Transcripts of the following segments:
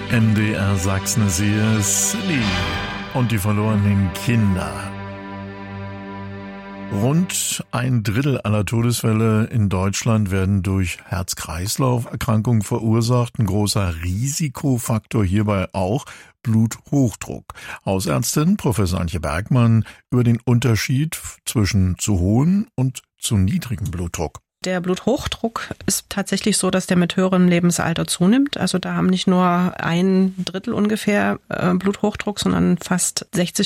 MDR Sachsen ist hier Silly und die verlorenen Kinder. Rund ein Drittel aller Todesfälle in Deutschland werden durch Herz-Kreislauf-Erkrankungen verursacht. Ein großer Risikofaktor hierbei auch Bluthochdruck. Hausärztin Professor Antje Bergmann über den Unterschied zwischen zu hohem und zu niedrigem Blutdruck. Der Bluthochdruck ist tatsächlich so, dass der mit höherem Lebensalter zunimmt. Also da haben nicht nur ein Drittel ungefähr Bluthochdruck, sondern fast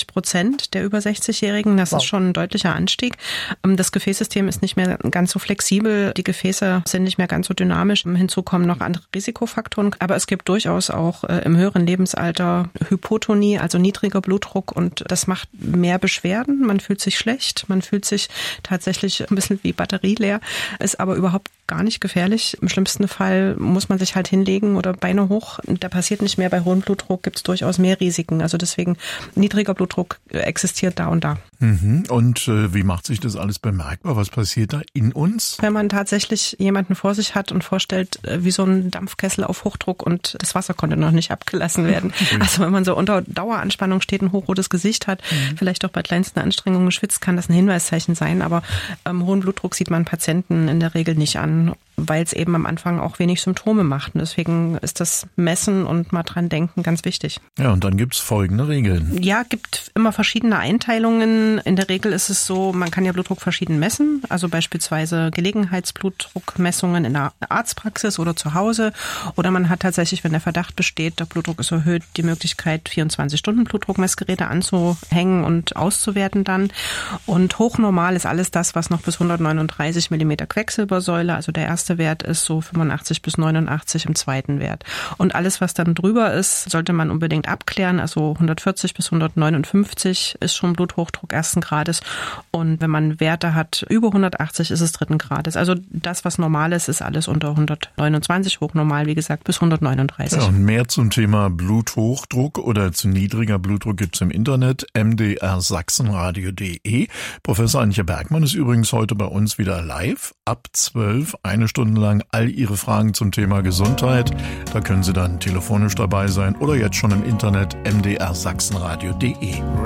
60% der über 60-Jährigen. Das ist schon ein deutlicher Anstieg. Das Gefäßsystem ist nicht mehr ganz so flexibel. Die Gefäße sind nicht mehr ganz so dynamisch. Hinzu kommen noch andere Risikofaktoren. Aber es gibt durchaus auch im höheren Lebensalter Hypotonie, also niedriger Blutdruck. Und das macht mehr Beschwerden. Man fühlt sich schlecht. Man fühlt sich tatsächlich ein bisschen wie batterieleer. Ist aber überhaupt gar nicht gefährlich. Im schlimmsten Fall muss man sich halt hinlegen oder Beine hoch. Da passiert nicht mehr. Bei hohem Blutdruck gibt es durchaus mehr Risiken. Also deswegen, niedriger Blutdruck existiert da und da. Und wie macht sich das alles bemerkbar? Was passiert da in uns? Wenn man tatsächlich jemanden vor sich hat und vorstellt, wie so ein Dampfkessel auf Hochdruck und das Wasser konnte noch nicht abgelassen werden. Also wenn man so unter Daueranspannung steht, ein hochrotes Gesicht hat, vielleicht auch bei kleinsten Anstrengungen schwitzt, kann das ein Hinweiszeichen sein. Aber hohen Blutdruck sieht man Patienten in der Regel nicht an, weil es eben am Anfang auch wenig Symptome macht. Und deswegen ist das Messen und mal dran denken ganz wichtig. Ja, und dann gibt's folgende Regeln. Ja, gibt immer verschiedene Einteilungen. In der Regel ist es so, man kann ja Blutdruck verschieden messen. Also beispielsweise Gelegenheitsblutdruckmessungen in der Arztpraxis oder zu Hause. Oder man hat tatsächlich, wenn der Verdacht besteht, der Blutdruck ist erhöht, die Möglichkeit, 24-Stunden-Blutdruckmessgeräte anzuhängen und auszuwerten dann. Und hochnormal ist alles das, was noch bis 139 Millimeter Quecksilbersäule, also der erste Wert ist so 85 bis 89 im zweiten Wert. Und alles, was dann drüber ist, sollte man unbedingt abklären. Also 140 bis 159 ist schon Bluthochdruck ersten Grades. Und wenn man Werte hat über 180, ist es dritten Grades. Also das, was normal ist alles unter 129, hochnormal, wie gesagt, bis 139. Ja, und mehr zum Thema Bluthochdruck oder zu niedriger Blutdruck gibt's im Internet, mdrsachsenradio.de. Professor Antje Bergmann ist übrigens heute bei uns wieder live ab 12, eine Stunde lang all Ihre Fragen zum Thema Gesundheit. Da können Sie dann telefonisch dabei sein oder jetzt schon im Internet mdrsachsenradio.de.